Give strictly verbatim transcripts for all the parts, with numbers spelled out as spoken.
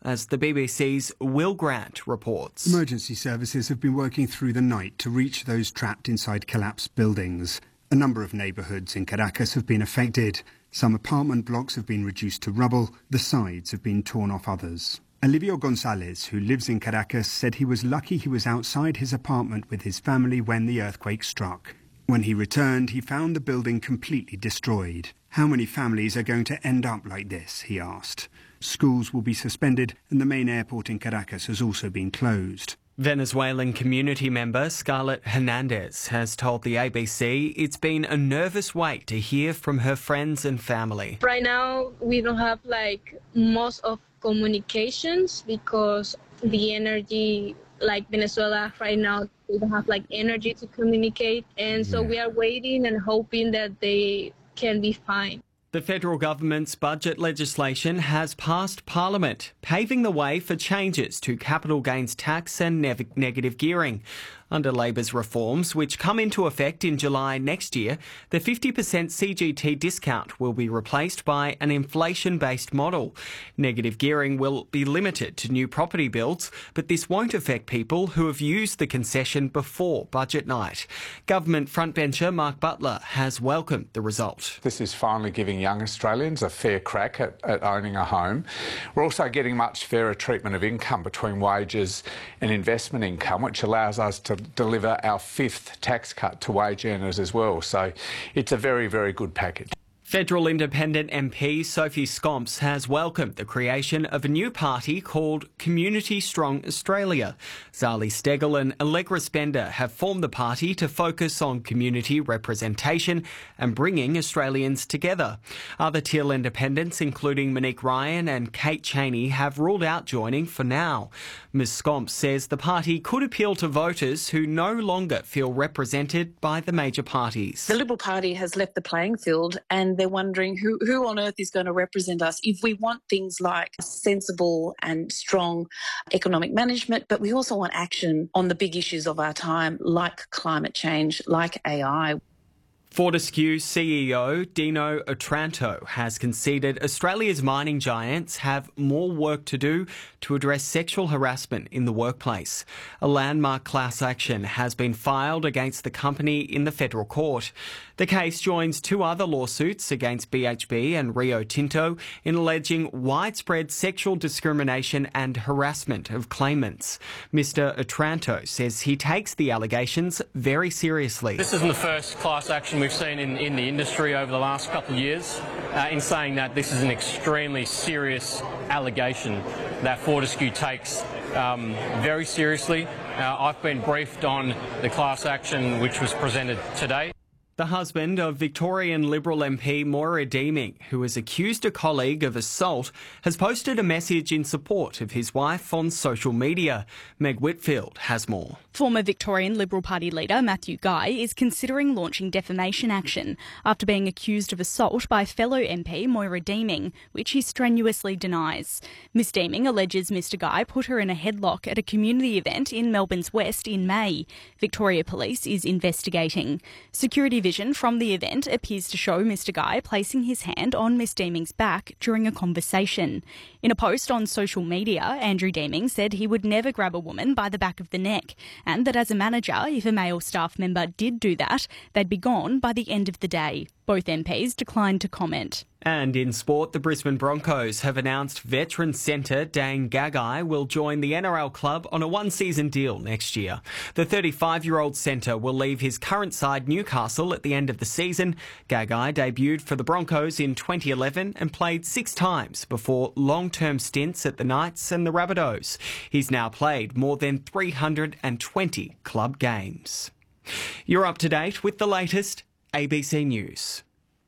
as the B B C's Will Grant reports. Emergency services have been working through the night to reach those trapped inside collapsed buildings. A number of neighbourhoods in Caracas have been affected. Some apartment blocks have been reduced to rubble. The sides have been torn off others. Olivio Gonzalez, who lives in Caracas, said he was lucky he was outside his apartment with his family when the earthquake struck. When he returned, he found the building completely destroyed. How many families are going to end up like this, he asked. Schools will be suspended and the main airport in Caracas has also been closed. Venezuelan community member Scarlett Hernandez has told the A B C it's been a nervous wait to hear from her friends and family. Right now, we don't have like most of communications because the energy, like Venezuela right now, we don't have like energy to communicate. And so Yeah. we are waiting and hoping that they can be fine. The federal government's budget legislation has passed Parliament, paving the way for changes to capital gains tax and ne- negative gearing. Under Labor's reforms, which come into effect in July next year, the fifty percent C G T discount will be replaced by an inflation-based model. Negative gearing will be limited to new property builds, but this won't affect people who have used the concession before budget night. Government frontbencher Mark Butler has welcomed the result. This is finally giving young Australians a fair crack at, at owning a home. We're also getting much fairer treatment of income between wages and investment income, which allows us to deliver our fifth tax cut to wage earners as well. So it's a very, very good package. Federal Independent M P Sophie Scomps has welcomed the creation of a new party called Community Strong Australia. Zali Steggall and Allegra Spender have formed the party to focus on community representation and bringing Australians together. Other Teal independents, including Monique Ryan and Kate Cheney, have ruled out joining for now. Miz Scomps says the party could appeal to voters who no longer feel represented by the major parties. The Liberal Party has left the playing field and they're wondering who, who on earth is going to represent us if we want things like sensible and strong economic management, but we also want action on the big issues of our time, like climate change, like A I. Fortescue C E O Dino Otranto has conceded Australia's mining giants have more work to do to address sexual harassment in the workplace. A landmark class action has been filed against the company in the federal court. The case joins two other lawsuits against B H P and Rio Tinto in alleging widespread sexual discrimination and harassment of claimants. Mister Otranto says he takes the allegations very seriously. This isn't the first class action we've seen in, in the industry over the last couple of years, uh, in saying that this is an extremely serious allegation that Fortescue takes um, very seriously. Uh, I've been briefed on the class action which was presented today. The husband of Victorian Liberal M P Moira Deeming, who has accused a colleague of assault, has posted a message in support of his wife on social media. Meg Whitfield has more. Former Victorian Liberal Party leader Matthew Guy is considering launching defamation action after being accused of assault by fellow M P Moira Deeming, which he strenuously denies. Miss Deeming alleges Mr Guy put her in a headlock at a community event in Melbourne's West in May. Victoria Police is investigating. Security vision from the event appears to show Mr Guy placing his hand on Miss Deeming's back during a conversation. In a post on social media, Andrew Deeming said he would never grab a woman by the back of the neck, and that as a manager, if a male staff member did do that, they'd be gone by the end of the day. Both M Ps declined to comment. And in sport, the Brisbane Broncos have announced veteran centre Dane Gagai will join the N R L club on a one-season deal next year. The thirty-five-year-old centre will leave his current side Newcastle at the end of the season. Gagai debuted for the Broncos in twenty eleven and played six times before long-term stints at the Knights and the Rabbitohs. He's now played more than three hundred twenty club games. You're up to date with the latest A B C News.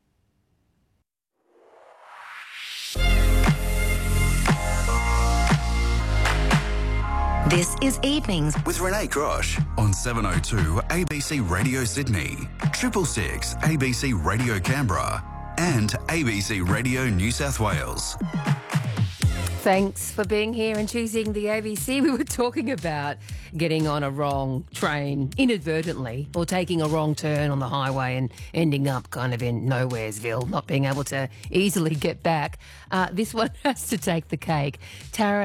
This is Evenings with Renee Grosh on seven oh two A B C Radio Sydney, triple six A B C Radio Canberra and A B C Radio New South Wales. Thanks for being here and choosing the A B C. We were talking about getting on a wrong train inadvertently or taking a wrong turn on the highway and ending up kind of in Nowheresville, not being able to easily get back. Uh, this one has to take the cake. Tara